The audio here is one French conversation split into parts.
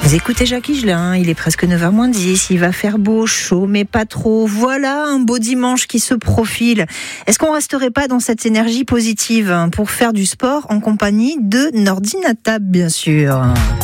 Vous écoutez Jacques Higelin, il est presque 9h moins 10, il va faire beau, chaud, mais pas trop. Voilà un beau dimanche qui se profile. Est-ce qu'on resterait pas dans cette énergie positive pour faire du sport en compagnie de Nordine Atab, bien sûr.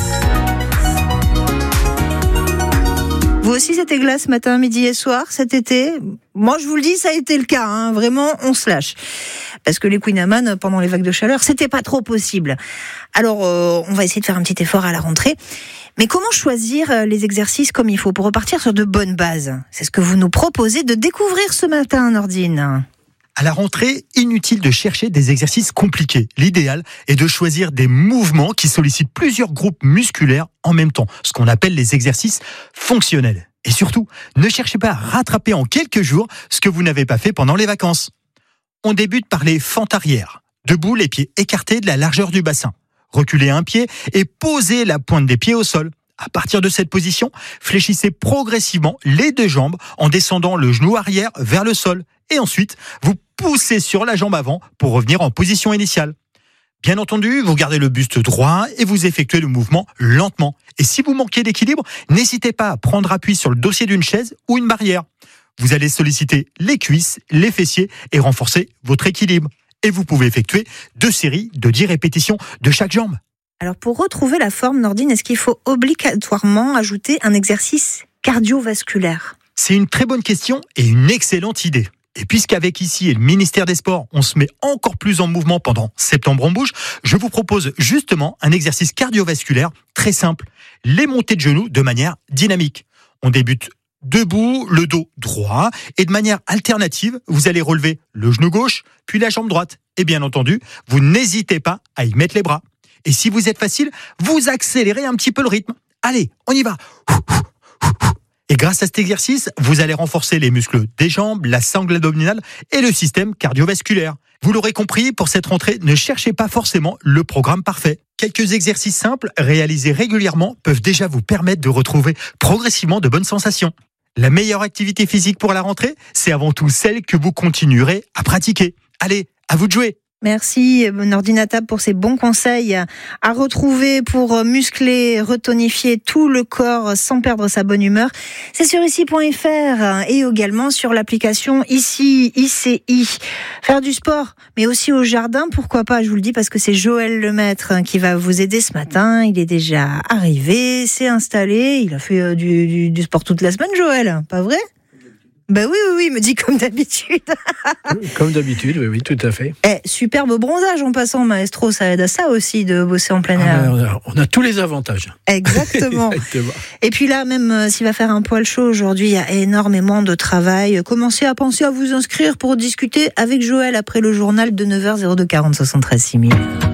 Vous aussi, c'était glace matin, midi et soir cet été. Moi, je vous le dis, ça a été le cas. Vraiment, on se lâche. Parce que les Queen Amman, pendant les vagues de chaleur, c'était pas trop possible. Alors, on va essayer de faire un petit effort à la rentrée. Mais comment choisir les exercices comme il faut pour repartir sur de bonnes bases ? C'est ce que vous nous proposez de découvrir ce matin, Nordine. À la rentrée, inutile de chercher des exercices compliqués. L'idéal est de choisir des mouvements qui sollicitent plusieurs groupes musculaires en même temps, ce qu'on appelle les exercices fonctionnels. Et surtout, ne cherchez pas à rattraper en quelques jours ce que vous n'avez pas fait pendant les vacances. On débute par les fentes arrière. Debout, les pieds écartés de la largeur du bassin. Reculez un pied et posez la pointe des pieds au sol. À partir de cette position, fléchissez progressivement les deux jambes en descendant le genou arrière vers le sol. Et ensuite, vous poussez sur la jambe avant pour revenir en position initiale. Bien entendu, vous gardez le buste droit et vous effectuez le mouvement lentement. Et si vous manquez d'équilibre, n'hésitez pas à prendre appui sur le dossier d'une chaise ou une barrière. Vous allez solliciter les cuisses, les fessiers et renforcer votre équilibre. Et vous pouvez effectuer 2 séries de 10 répétitions de chaque jambe. Alors pour retrouver la forme, Nordine, est-ce qu'il faut obligatoirement ajouter un exercice cardiovasculaire ? C'est une très bonne question et une excellente idée. Et puisqu'avec ici et le ministère des Sports, on se met encore plus en mouvement pendant Septembre en Bouge, je vous propose justement un exercice cardiovasculaire très simple. Les montées de genoux de manière dynamique. On débute debout, le dos droit, et de manière alternative, vous allez relever le genou gauche, puis la jambe droite. Et bien entendu, vous n'hésitez pas à y mettre les bras. Et si vous êtes facile, vous accélérez un petit peu le rythme. Allez, on y va. Et grâce à cet exercice, vous allez renforcer les muscles des jambes, la sangle abdominale et le système cardiovasculaire. Vous l'aurez compris, pour cette rentrée, ne cherchez pas forcément le programme parfait. Quelques exercices simples, réalisés régulièrement, peuvent déjà vous permettre de retrouver progressivement de bonnes sensations. La meilleure activité physique pour la rentrée, c'est avant tout celle que vous continuerez à pratiquer. Allez, à vous de jouer. Merci Nordine Atab pour ces bons conseils à retrouver pour muscler, retonifier tout le corps sans perdre sa bonne humeur. C'est sur ici.fr et également sur l'application Ici, ICI. Faire du sport, mais aussi au jardin, pourquoi pas, je vous le dis parce que c'est Joël Lemaître qui va vous aider ce matin. Il est déjà arrivé, s'est installé, il a fait du sport toute la semaine, Joël, pas vrai ? Ben oui, il me dit comme d'habitude. Comme d'habitude, oui, tout à fait. Superbe bronzage en passant, maestro, ça aide à ça aussi de bosser en plein air. On a tous les avantages. Exactement. Exactement. Et puis là, même s'il va faire un poil chaud aujourd'hui, il y a énormément de travail. Commencez à penser à vous inscrire pour discuter avec Joël après le journal de 9h 02 40 73 6000.